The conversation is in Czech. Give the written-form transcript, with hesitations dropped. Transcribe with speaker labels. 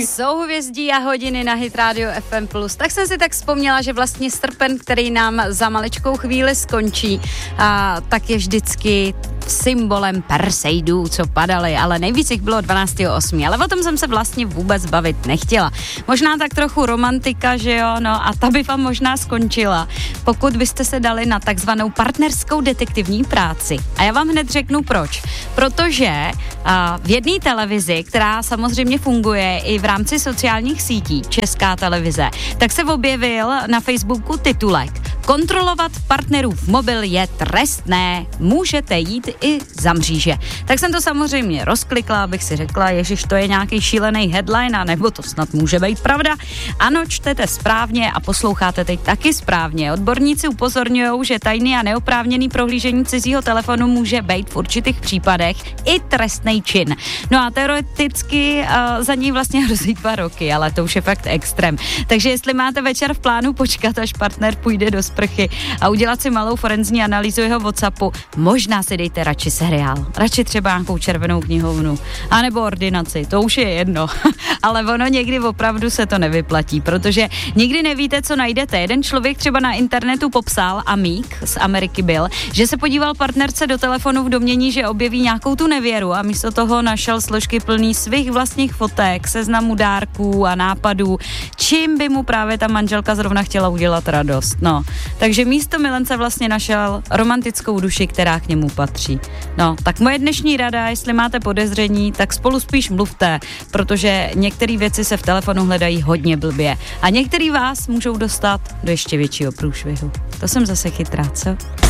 Speaker 1: Souhvězdí a hodiny na Hit Radio FM+. Tak jsem si tak vzpomněla, že vlastně srpen, který nám za maličkou chvíli skončí, tak je vždycky symbolem Perseidů, co padaly, ale nejvíc jich bylo 12.8. Ale o tom jsem se vlastně vůbec bavit nechtěla. Možná tak trochu romantika, že jo, no a ta by vám možná skončila, pokud byste se dali na takzvanou partnerskou detektivní práci. A já vám hned řeknu proč. Protože v jedné televizi, která samozřejmě funguje i v rámci sociálních sítí, Česká televize, tak se objevil na Facebooku titulek: Kontrolovat partnerův mobil je trestné, můžete jít i za mříže. Tak jsem to samozřejmě rozklikla, abych si řekla, ježiš, to je nějaký šílený headline, nebo to snad může být pravda. Ano, čtete správně a posloucháte teď taky správně. Odborníci upozorňují, že tajný a neoprávněný prohlížení cizího telefonu může být v určitých případech i trestný čin. No a teoreticky za ní vlastně hrozí 2 roky, ale to už je fakt extrém. Takže jestli máte večer v plánu počkat, až partner půjde do sprchy a udělat si malou forenzní analýzu jeho WhatsAppu, možná si dejte radši seriál. Radši třeba nějakou Červenou knihovnu. A nebo Ordinaci, to už je jedno. Ale ono někdy opravdu se to nevyplatí, protože nikdy nevíte, co najdete. Jeden člověk třeba na internetu popsal, Amík z Ameriky byl, že se podíval partnerce do telefonu v domnění, že objeví nějakou tu nevěru a místo toho našel složky plný svých vlastních fotek, seznamu dárků a nápadů, čím by mu právě ta manželka zrovna chtěla udělat radost. No, takže místo milence vlastně našel romantickou duši, která k němu patří. No, tak moje dnešní rada, jestli máte podezření, tak spolu spíš mluvte, protože některé věci se v telefonu hledají hodně blbě a některý vás můžou dostat do ještě většího průšvihu. To jsem zase chytrá, co?